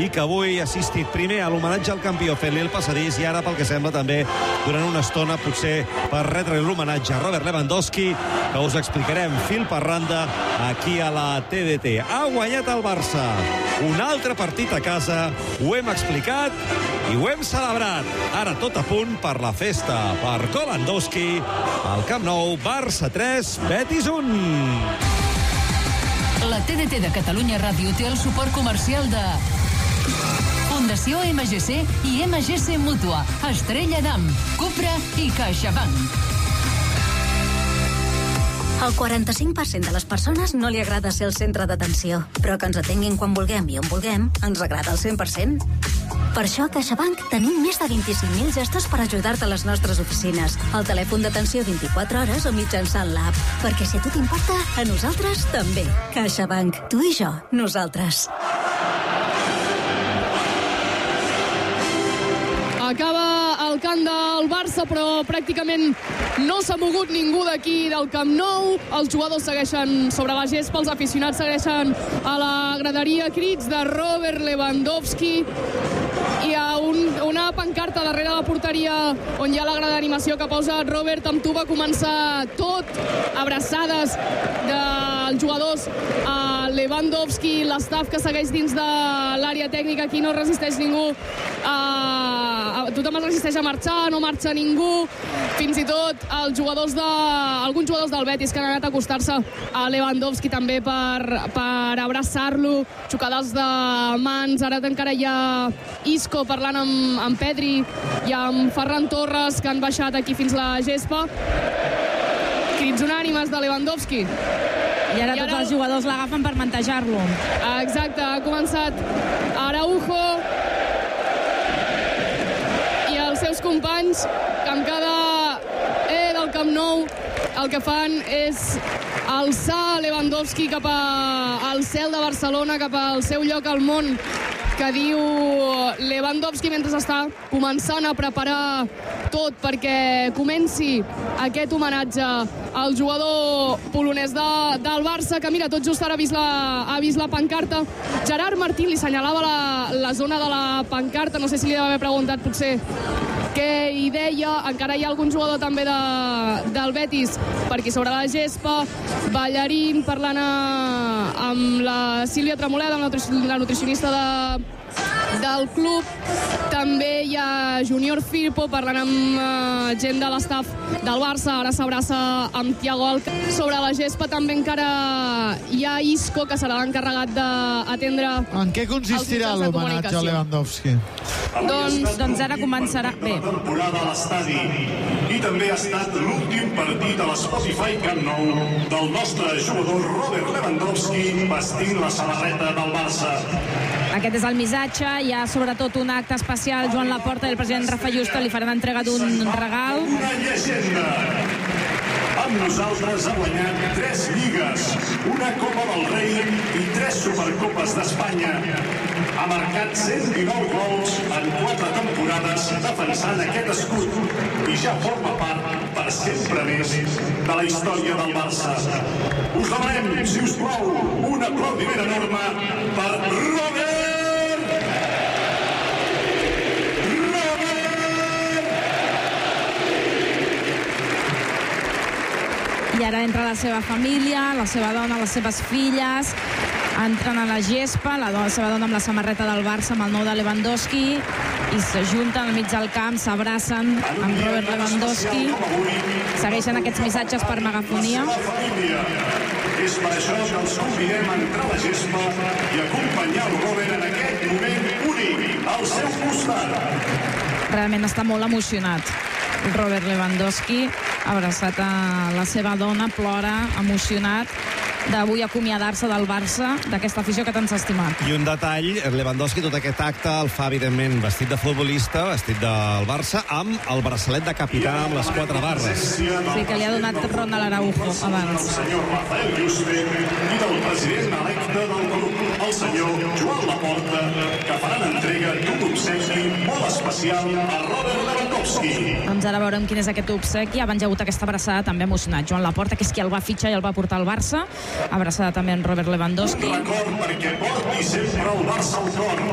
i que avui ha assistit primer a l'homenatge al campió fent-li el passadís i ara, pel que sembla, també durant una estona potser per retre l'homenatge a Robert Lewandowski, que us explicarem fil per randa aquí a la TDT. Ha guanyat el Barça un altre partit a casa, ho hem explicat i ho hem celebrat. Ara tot a punt per la festa per Lewandowski al Camp Nou. Barça 3, Betis 1. La TDT de Catalunya Ràdio té el suport comercial de Fundació MGC i MGC Mútua, Estrella d'Am, Cupra i CaixaBank. El 45% de les persones no li agrada ser el centre d'atenció, però que ens atenguin quan vulguem i on vulguem ens agrada al 100%. Per això a CaixaBank tenim més de 25.000 gestos per ajudar-te a les nostres oficines, al telèfon d'atenció 24 hores o mitjançant l'app. Perquè si a tu t'importa, a nosaltres també. CaixaBank. Tu i jo. Nosaltres. Acaba el camp del Barça, però pràcticament no s'ha mogut ningú d'aquí del Camp Nou. Els jugadors segueixen sobre la gespa, els aficionats segueixen a la graderia, crits de Robert Lewandowski. Hi ha una pancarta darrere la porteria on hi ha la grada d'animació que posa Robert, amb tu va començar tot, abraçades dels jugadors a Lewandowski, l'estaf que segueix dins de l'àrea tècnica. Aquí no resisteix ningú, tothom es resisteix a marxar, no marxa ningú, fins i tot alguns jugadors del Betis que han anat a acostar-se a Lewandowski també per abraçar-lo, xocades de mans. Ara encara hi ha Isco parlant amb Pedri i amb Ferran Torres, que han baixat aquí fins la gespa. Crits unànimes de Lewandowski. I ara tots els jugadors l'agafen per mantejar-lo. Exacte, ha començat Araujo i els seus companys, que amb cada del Camp Nou el que fan és alçar Lewandowski cap al cel de Barcelona, cap al seu lloc al món, que diu Lewandowski, mentre està començant a preparar tot perquè comenci aquest homenatge al jugador polonès del Barça, que mira, tot just ara ha vist la pancarta. Gerard Martín li senyalava la zona de la pancarta, no sé si li deu haver preguntat potser què hi deia. Encara hi ha algun jugador també del Betis per aquí sobre la gespa, Ballarín parlant amb la Sílvia Tremoleda, amb la nutricionista del club. També hi ha Junior Firpo parlant amb gent de l'estaf del Barça. Ara s'abraça amb Thiago Alcácer. Sobre la gespa també encara hi ha Isco, que serà l'encarregat d'atendre. En què consistirà l'homenatge a Lewandowski? Doncs ara començarà bé. Temporada a l'estadi, i també ha estat l'últim partit a l'Spotify Camp Nou del nostre jugador Robert Lewandowski vestint la samarreta del Barça. Aquest és el missatge. Hi ha sobretot un acte especial. Joan Laporta i el president Rafa Justa li faran entrega d'un regal. Una llegenda. Amb nosaltres ha guanyat 3 lligues, una Copa del Rei i 3 Supercopes d'Espanya. Ha marcat 119 gols en 4 temporades defensant aquest escut i ja forma part, per sempre més, de la història del Barça. Us demanem, si us plau, un aplaudiment enorme per Robert! I ara entra la seva família, la seva dona, les seves filles, entren a la gespa, la seva dona amb la samarreta del Barça, amb el nou de Lewandowski, i s'ajunten al mig del camp, s'abracen amb Robert Lewandowski, segueixen aquests missatges per megafonia. És per això que els convidem a entrar a la gespa i acompanyar el Robert en aquest moment únic al seu costat. Realment està molt emocionat. Robert Lewandowski, abraçat a la seva dona, plora, emocionat d'avui acomiadar-se del Barça, d'aquesta afició que tant s'ha estimat. I un detall, Lewandowski tot aquest acte el fa evidentment vestit de futbolista, vestit del Barça, amb el braçalet de capità amb les 4 barres. Sí, que li ha donat Ronald Araujo abans. El senyor Rafael Yuste i del president electe del grup, el senyor Joan Laporta, que faran entrega d'un obsequi molt especial a Robert Lewandowski. Doncs ara veurem quin és aquest obsequi. Abans hi ha hagut aquesta abraçada també emocionat. Joan Laporta, que és qui el va fitxar i el va portar al Barça. Abraçada també en Robert Lewandowski. Un record perquè porti sempre el Barça al cor.